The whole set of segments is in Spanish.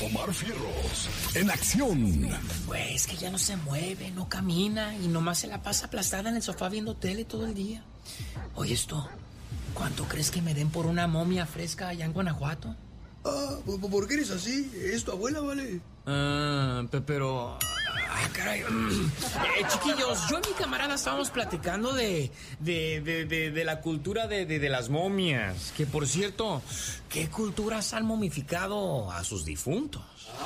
Omar Fierros, en acción. Güey, es que ya no se mueve, no camina y nomás se la pasa aplastada en el sofá viendo tele todo el día. Oye, esto, ¿cuánto crees que me den por una momia fresca allá en Guanajuato? Ah, ¿por qué eres así? ¿Es tu abuela, vale? Pero... caray. Chiquillos, yo y mi camarada estábamos platicando de la cultura de las momias. Que, por cierto, ¿qué culturas han momificado a sus difuntos?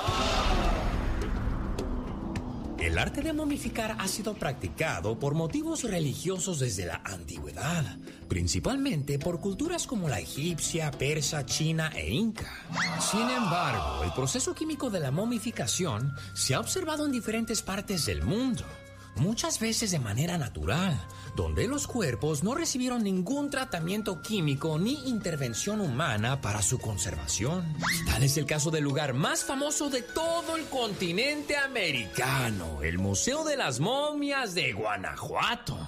El arte de momificar ha sido practicado por motivos religiosos desde la antigüedad, principalmente por culturas como la egipcia, persa, china e inca. Sin embargo, el proceso químico de la momificación se ha observado en diferentes partes del mundo, muchas veces de manera natural, donde los cuerpos no recibieron ningún tratamiento químico ni intervención humana para su conservación. Tal es el caso del lugar más famoso de todo el continente americano, el Museo de las Momias de Guanajuato.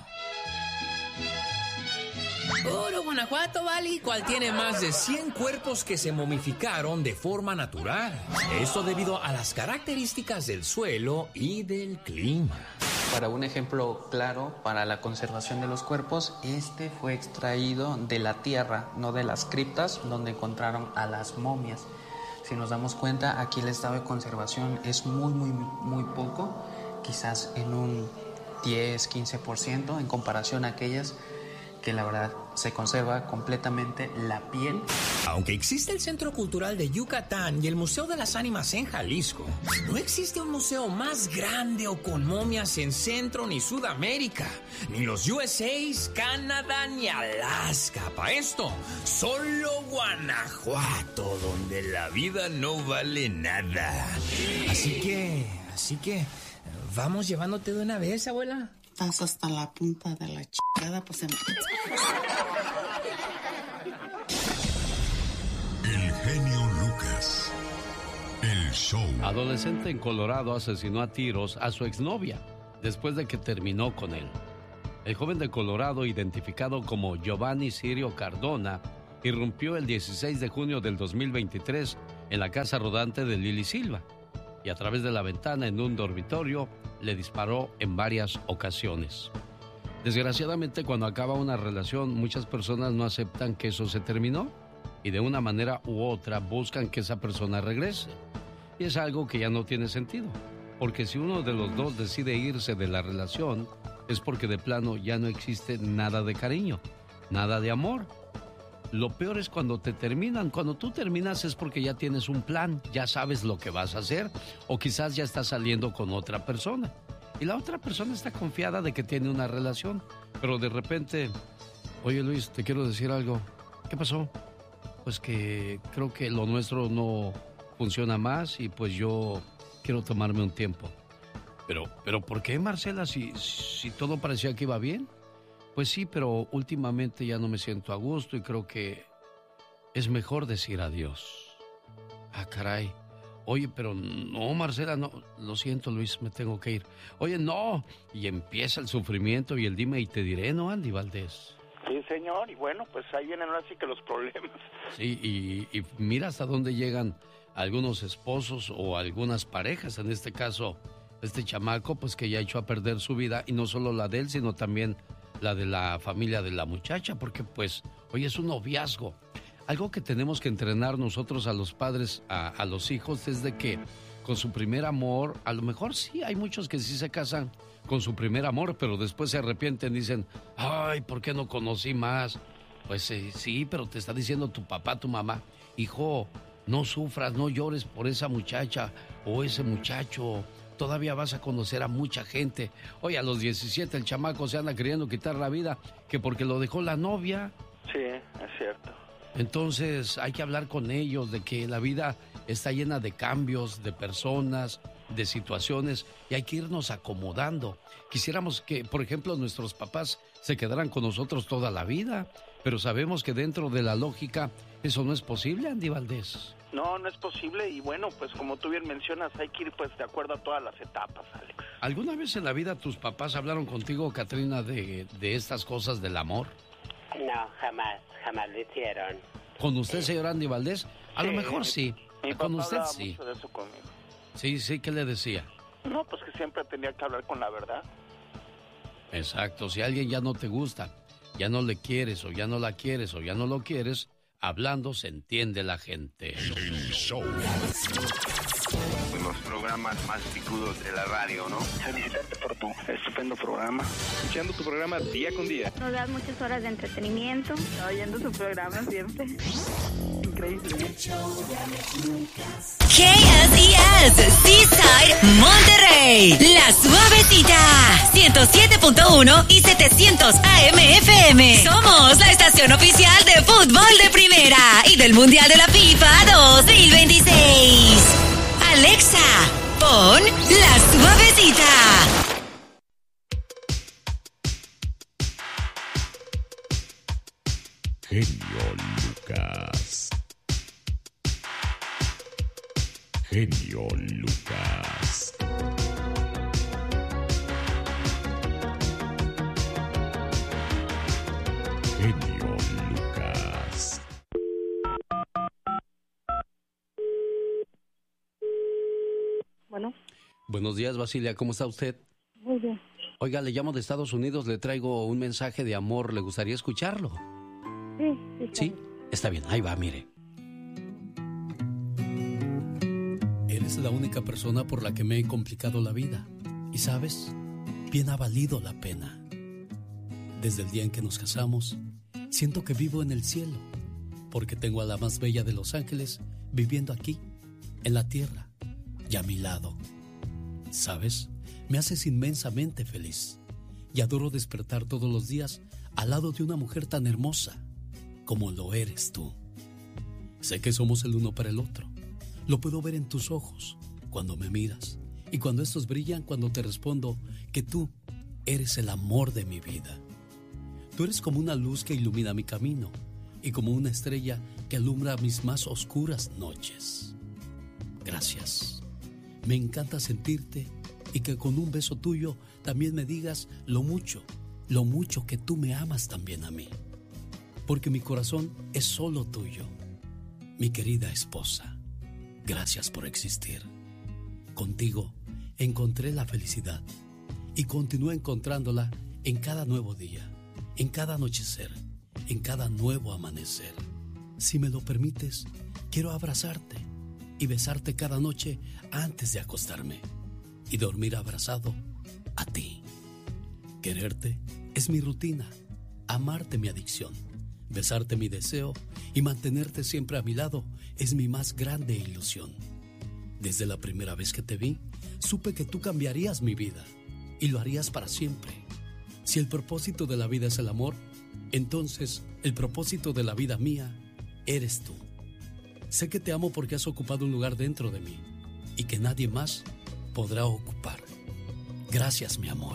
Puro Guanajuato, ¿vale? ¿Cuál tiene más de 100 cuerpos que se momificaron de forma natural? Esto debido a las características del suelo y del clima. Para un ejemplo claro para la conservación de los cuerpos, este fue extraído de la tierra, no de las criptas donde encontraron a las momias. Si nos damos cuenta, aquí el estado de conservación es muy poco, quizás en un 10-15% en comparación a aquellas que la verdad se conserva completamente la piel. Aunque existe el Centro Cultural de Yucatán y el Museo de las Ánimas en Jalisco, no existe un museo más grande o con momias en Centro ni Sudamérica, ni los USA, Canadá ni Alaska. Para esto, solo Guanajuato, donde la vida no vale nada. Así que, ¿vamos llevándote de una vez, abuela? Estás hasta la punta de la chingada, pues... El genio Lucas. El show. Adolescente en Colorado asesinó a tiros a su exnovia después de que terminó con él. El joven de Colorado, identificado como Giovanni Sirio Cardona, irrumpió el 16 de junio del 2023 en la casa rodante de Lily Silva y a través de la ventana en un dormitorio le disparó en varias ocasiones. Desgraciadamente, cuando acaba una relación, muchas personas no aceptan que eso se terminó y de una manera u otra buscan que esa persona regrese. Y es algo que ya no tiene sentido, porque si uno de los dos decide irse de la relación, es porque de plano ya no existe nada de cariño, nada de amor. Lo peor es cuando te terminan. Cuando tú terminas es porque ya tienes un plan, ya sabes lo que vas a hacer, o quizás ya estás saliendo con otra persona. Y la otra persona está confiada de que tiene una relación, pero de repente, oye Luis, te quiero decir algo. ¿Qué pasó? Pues que creo que lo nuestro no funciona más y pues yo quiero tomarme un tiempo. Pero ¿por qué, Marcela? Si todo parecía que iba bien. Pues sí, pero últimamente ya no me siento a gusto y creo que es mejor decir adiós. Ah, caray. Oye, pero no, Marcela, no. Lo siento, Luis, me tengo que ir. Oye, no. Y empieza el sufrimiento y el dime y te diré, ¿no, Andy Valdés? Sí, señor, y bueno, pues ahí vienen ahora sí que los problemas. Sí, y mira hasta dónde llegan algunos esposos o algunas parejas, en este caso, este chamaco, pues que ya echó a perder su vida, y no solo la de él, sino también la de la familia de la muchacha, porque pues, oye, es un noviazgo. Algo que tenemos que entrenar nosotros a los padres, a los hijos, es de que con su primer amor, a lo mejor sí, hay muchos que sí se casan con su primer amor, pero después se arrepienten, dicen, ay, ¿por qué no conocí más? Pues sí, pero te está diciendo tu papá, tu mamá, hijo, no sufras, no llores por esa muchacha o ese muchacho. Todavía vas a conocer a mucha gente. Oye, a los 17 el chamaco se anda queriendo quitar la vida, que porque lo dejó la novia. Sí, es cierto. Entonces hay que hablar con ellos de que la vida está llena de cambios, de personas, de situaciones, y hay que irnos acomodando. Quisiéramos que, por ejemplo, nuestros papás se quedaran con nosotros toda la vida, pero sabemos que dentro de la lógica eso no es posible, Andy Valdés. No es posible, y bueno, pues como tú bien mencionas, hay que ir pues de acuerdo a todas las etapas, Alex. ¿Alguna vez en la vida tus papás hablaron contigo, Catrina, de estas cosas del amor? No, jamás lo hicieron. ¿Con usted, señor Andy Valdés? A lo mejor sí, Mi Con papá usted hablaba sí. mucho de eso conmigo. Sí, ¿qué le decía? No, pues que siempre tenía que hablar con la verdad. Exacto, si alguien ya no te gusta, ya no le quieres o ya no la quieres o ya no lo quieres, hablando se entiende la gente. El show. Los programas más picudos de la radio, ¿no? Felicitarte por tu estupendo programa. Escuchando tu programa día con día. Nos das muchas horas de entretenimiento. Oyendo su programa siempre. Increíble. KSES, Seaside, Monterrey. La Suavecita, 107.1 y 700 AM FM. Somos la estación oficial de fútbol de primera y del Mundial de la FIFA 2026. Alexa, pon La Suavecita. Genio Lucas. Genio Lucas. Genio Lucas. Bueno. Buenos días, Basilia, ¿cómo está usted? Muy bien. Oiga, le llamo de Estados Unidos, le traigo un mensaje de amor, ¿le gustaría escucharlo? Sí. Está bien, ahí va, mire. Eres la única persona por la que me he complicado la vida. Y sabes, bien ha valido la pena. Desde el día en que nos casamos, siento que vivo en el cielo, porque tengo a la más bella de Los Ángeles viviendo aquí, en la tierra, y a mi lado. ¿Sabes? Me haces inmensamente feliz y adoro despertar todos los días al lado de una mujer tan hermosa como lo eres tú. Sé que somos el uno para el otro. Lo puedo ver en tus ojos cuando me miras y cuando estos brillan cuando te respondo que tú eres el amor de mi vida. Tú eres como una luz que ilumina mi camino y como una estrella que alumbra mis más oscuras noches. Gracias. Me encanta sentirte y que con un beso tuyo también me digas lo mucho que tú me amas también a mí. Porque mi corazón es solo tuyo. Mi querida esposa, gracias por existir. Contigo encontré la felicidad y continúo encontrándola en cada nuevo día, en cada anochecer, en cada nuevo amanecer. Si me lo permites, quiero abrazarte y besarte cada noche antes de acostarme y dormir abrazado a ti. Quererte es mi rutina, amarte mi adicción, besarte mi deseo y mantenerte siempre a mi lado es mi más grande ilusión. Desde la primera vez que te vi, supe que tú cambiarías mi vida y lo harías para siempre. Si el propósito de la vida es el amor, entonces el propósito de la vida mía eres tú. Sé que te amo porque has ocupado un lugar dentro de mí y que nadie más podrá ocupar. Gracias, mi amor.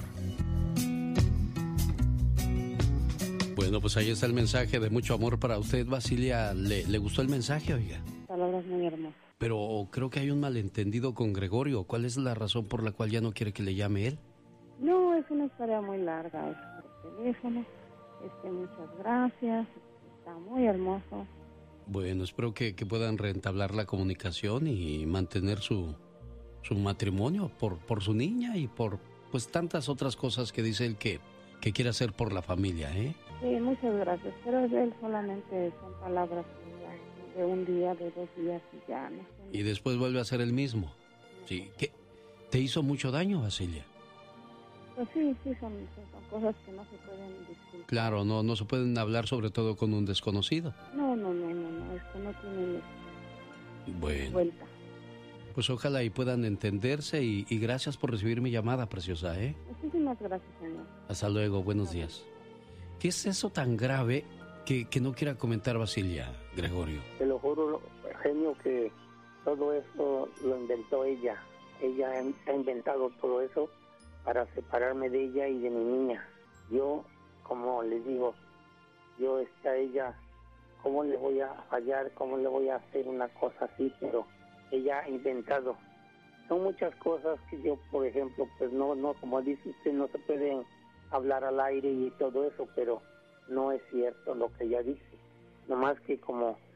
Bueno, pues ahí está el mensaje de mucho amor para usted, Basilia. ¿Le gustó el mensaje, oiga? Palabras muy hermosas. Pero creo que hay un malentendido con Gregorio. ¿Cuál es la razón por la cual ya no quiere que le llame él? No, es una historia muy larga, es por teléfono. Muchas gracias. Está muy hermoso. Bueno, espero que puedan reentablar la comunicación y mantener su matrimonio por su niña y por pues tantas otras cosas que dice él que quiere hacer por la familia, ¿eh? Sí, muchas gracias, pero él solamente son palabras de un día, de 2 días y ya, ¿no? Y después vuelve a ser el mismo. Sí, ¿qué? ¿Te hizo mucho daño, Basilia? Pues sí, son cosas que no se pueden discutir. Claro, no se pueden hablar sobre todo con un desconocido. No, esto no tiene bueno, vuelta. Pues ojalá y puedan entenderse y gracias por recibir mi llamada, preciosa, ¿eh? Muchísimas gracias, señor. Hasta luego, buenos días. ¿Qué es eso tan grave que no quiera comentar Basilia, Gregorio? Te lo juro, genio, que todo eso lo inventó ella. Ella ha inventado todo eso para separarme de ella y de mi niña. Yo, como les digo, yo a ella, ¿cómo le voy a fallar? ¿Cómo le voy a hacer una cosa así? Pero ella ha inventado. Son muchas cosas que yo, por ejemplo, pues no, como dice usted, no se pueden hablar al aire y todo eso, pero no es cierto lo que ella dice. Nomás que como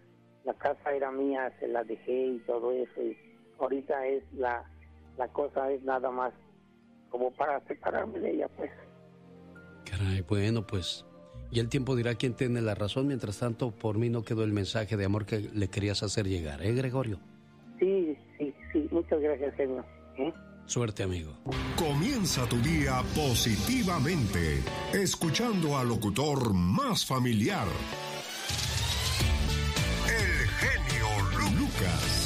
la casa era mía, se la dejé y todo eso, y ahorita es la cosa es nada más como para separarme de ella, pues. Caray, bueno, pues y el tiempo dirá quién tiene la razón. Mientras tanto, por mí no quedó el mensaje de amor que le querías hacer llegar, Gregorio? Sí, muchas gracias, genio. Suerte, amigo. Comienza tu día positivamente, escuchando al locutor más familiar, el genio Lucas.